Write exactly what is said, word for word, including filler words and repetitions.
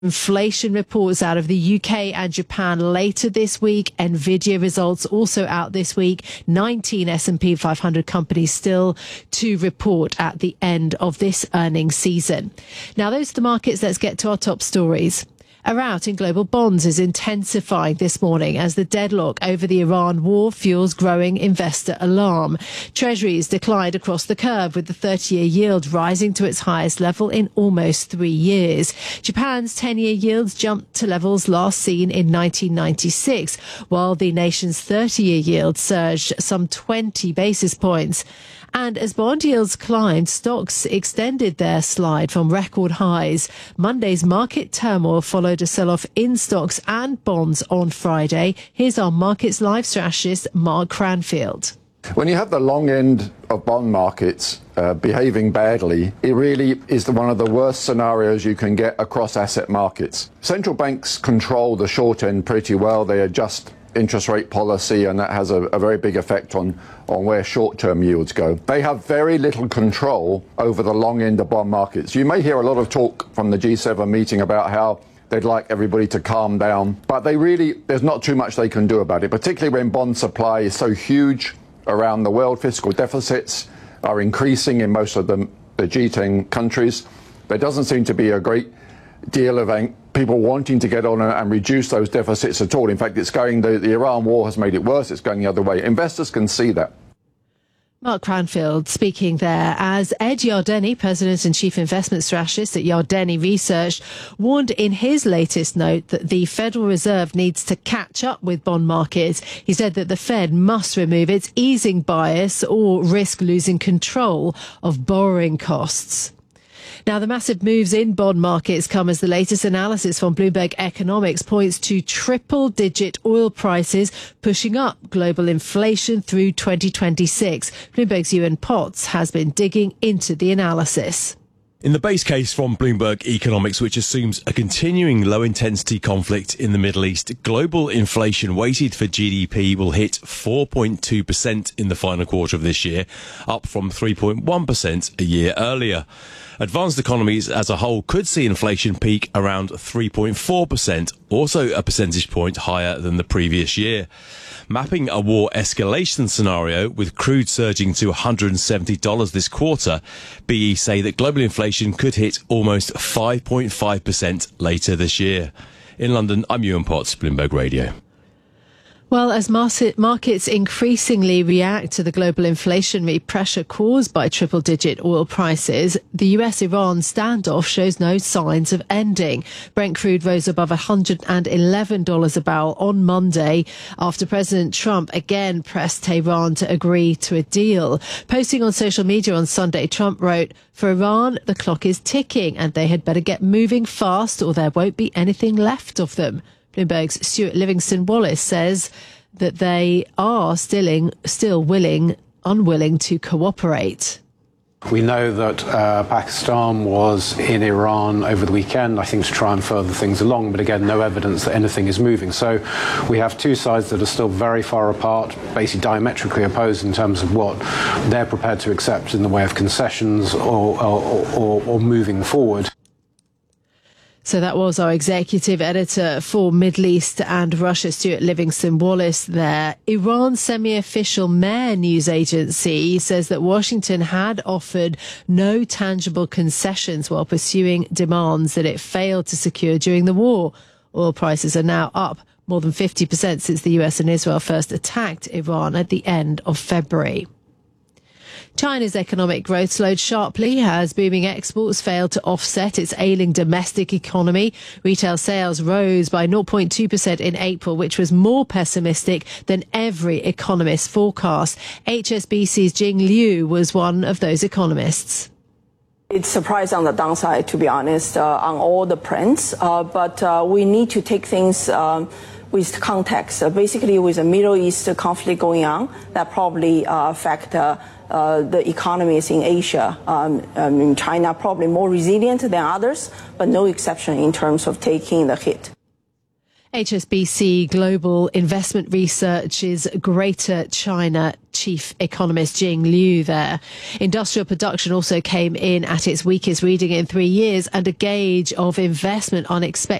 Inflation reports out of the U K and Japan later this week. Nvidia results also out this week. nineteen S and P five hundred companies still to report at the end of this earnings season. Now, those are the markets. Let's get to our top stories. A rout in global bonds is intensifying this morning as the deadlock over the Iran war fuels growing investor alarm. Treasuries declined across the curve, with the thirty-year yield rising to its highest level in almost three years. Japan's ten-year yields jumped to levels last seen in nineteen ninety-six, while the nation's thirty-year yield surged some twenty basis points. And as bond yields climbed, stocks extended their slide from record highs. Monday's market turmoil followed a sell-off in stocks and bonds on Friday. Here's our Markets Live strategist, Mark Cranfield. When you have the long end of bond markets uh, behaving badly, it really is the, one of the worst scenarios you can get across asset markets. Central banks control the short end pretty well. They adjust interest rate policy, and that has a, a very big effect on, on where short-term yields go. They have very little control over the long end of bond markets. You may hear a lot of talk from the G seven meeting about how they'd like everybody to calm down, but they really, there's not too much they can do about it, particularly when bond supply is so huge around the world. Fiscal deficits are increasing in most of the, the G ten countries. There doesn't seem to be a great deal of people wanting to get on and reduce those deficits at all. In fact, it's going, the, the Iran war has made it worse. It's going the other way. Investors can see that. Mark Cranfield speaking there as Ed Yardeni, President and Chief Investment Strategist at Yardeni Research, warned in his latest note that the Federal Reserve needs to catch up with bond markets. He said that the Fed must remove its easing bias or risk losing control of borrowing costs. Now, the massive moves in bond markets come as the latest analysis from Bloomberg Economics points to triple-digit oil prices pushing up global inflation through twenty twenty-six. Bloomberg's Ewan Potts has been digging into the analysis. In the base case from Bloomberg Economics, which assumes a continuing low-intensity conflict in the Middle East, global inflation weighted for G D P will hit four point two percent in the final quarter of this year, up from three point one percent a year earlier. Advanced economies as a whole could see inflation peak around three point four percent, also a percentage point higher than the previous year. Mapping a war escalation scenario with crude surging to one hundred seventy dollars this quarter, B E say that global inflation could hit almost five point five percent later this year. In London, I'm Ewan Potts, Bloomberg Radio. Well, as markets increasingly react to the global inflationary pressure caused by triple-digit oil prices, the U S Iran standoff shows no signs of ending. Brent crude rose above one hundred eleven dollars a barrel on Monday after President Trump again pressed Tehran to agree to a deal. Posting on social media on Sunday, Trump wrote, "For Iran, the clock is ticking and they had better get moving fast or there won't be anything left of them." Bloomberg's Stuart Livingston-Wallace says that they are still, still willing, unwilling to cooperate. We know that uh, Pakistan was in Iran over the weekend, I think, to try and further things along, but again, no evidence that anything is moving. So we have two sides that are still very far apart, basically diametrically opposed in terms of what they're prepared to accept in the way of concessions or, or, or, or moving forward. So that was our executive editor for Middle East and Russia, Stuart Livingston-Wallace there. Iran's semi-official Mehr news agency says that Washington had offered no tangible concessions while pursuing demands that it failed to secure during the war. Oil prices are now up more than fifty percent since the U S and Israel first attacked Iran at the end of February. China's economic growth slowed sharply as booming exports failed to offset its ailing domestic economy. Retail sales rose by zero point two percent in April, which was more pessimistic than every economist forecast. H S B C's Jing Liu was one of those economists. It's surprised on the downside, to be honest, uh, on all the prints, uh, but uh, we need to take things um, with context. Uh, basically, with the Middle East conflict going on, that probably uh, affect uh, uh, the economies in Asia. Um, um, in China, probably more resilient than others, but no exception in terms of taking the hit. H S B C Global Investment Research's Greater China chief economist Jing Liu there. Industrial production also came in at its weakest reading in three years, and a gauge of investment unexpected